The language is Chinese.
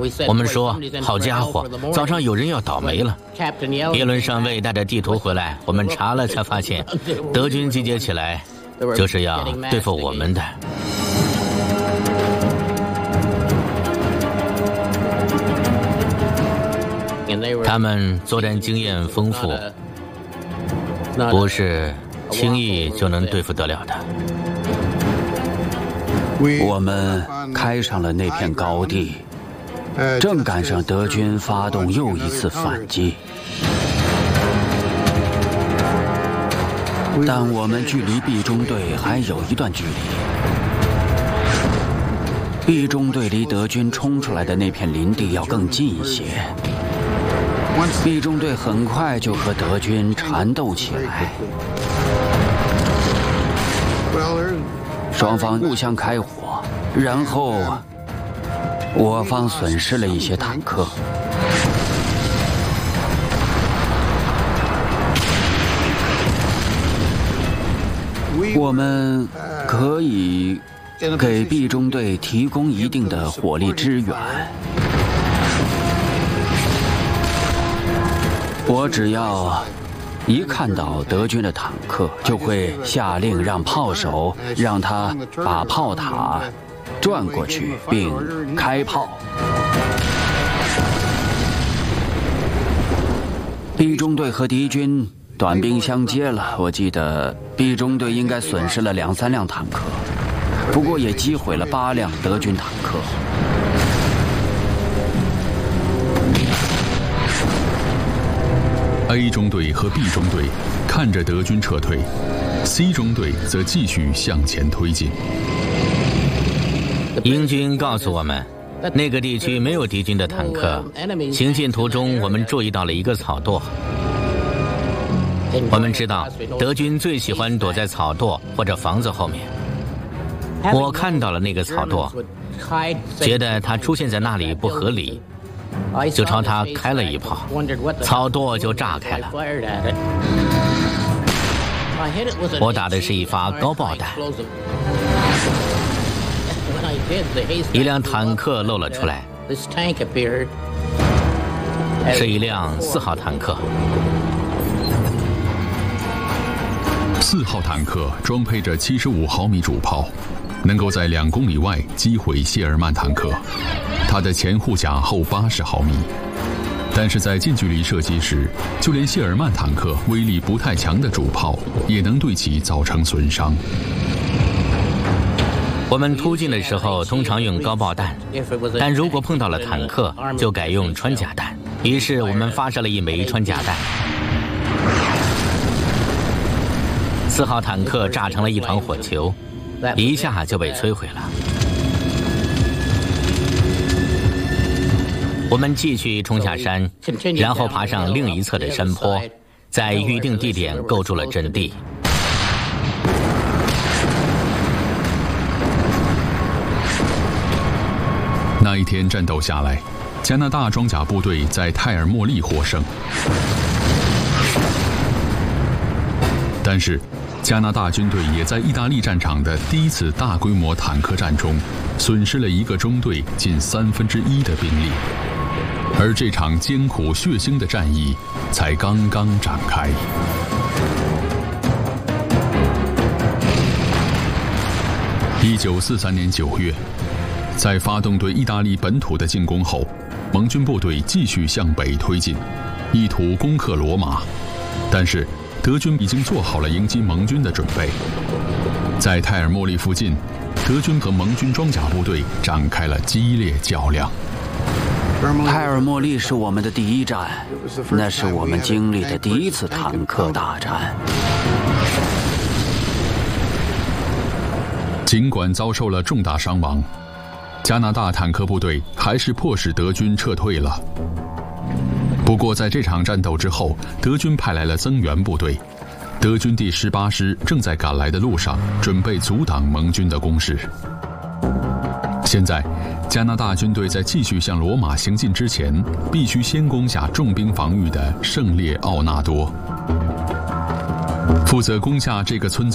我们说，好家伙，早上有人要倒霉了。耶伦上尉带着地图回来，我们查了才发现，德军集结起来就是要对付我们的。他们作战经验丰富，不是轻易就能对付得了的。 我们开上了那片高地，正赶上德军发动又一次反击，但我们距离 B 中队还有一段距离。B 中队离德军冲出来的那片林地要更近一些。B 中队很快就和德军缠斗起来，双方互相开火，然后我方损失了一些坦克。我们可以给 B 中队提供一定的火力支援。我只要一看到德军的坦克，就会下令让炮手让他把炮塔转过去并开炮。B 中队和敌军短兵相接了，我记得 B 中队应该损失了2、3辆坦克，不过也击毁了8辆德军坦克。 A 中队和 B 中队看着德军撤退 ，C 中队则继续向前推进。 英军告诉我们，那个地区没有敌军的坦克。行进途中，我们注意到了一个草垛。我们知道德军最喜欢躲在草垛或者房子后面。我看到了那个草垛，觉得它出现在那里不合理，就朝他开了一炮，草垛就炸开了。我打的是一发高爆弹，一辆坦克露了出来，是一辆4号坦克。 4号坦克装配着75毫米主炮，能够在2公里外击毁谢尔曼坦克。它的前护甲厚80毫米，但是在近距离射击时，就连谢尔曼坦克威力不太强的主炮也能对其造成损伤。 我们突进的时候通常用高爆弹，但如果碰到了坦克，就改用穿甲弹。于是我们发射了一枚穿甲弹，4号坦克炸成了一团火球，一下就被摧毁了。我们继续冲下山，然后爬上另一侧的山坡，在预定地点构筑了阵地。 那一天战斗下来，加拿大装甲部队在泰尔莫利获胜，但是加拿大军队也在意大利战场的第一次大规模坦克战中损失了一个中队近1/3的兵力，而这场艰苦血腥的战役才刚刚展开。1943年9月，在发动对意大利本土的进攻后，盟军部队继续向北推进，意图攻克罗马，但是德军已经做好了迎击盟军的准备。在泰尔莫利附近，德军和盟军装甲部队展开了激烈较量。 泰尔莫利是我们的第一站，那是我们经历的第一次坦克大战。 尽管遭受了重大伤亡，加拿大坦克部队还是迫使德军撤退了。不过在这场战斗之后，德军派来了增援部队，德军第18师正在赶来的路上，准备阻挡盟军的攻势。现在加拿大军队在继续向罗马行进之前，必须先攻下重兵防御的圣列奥纳多。负责攻下这个村子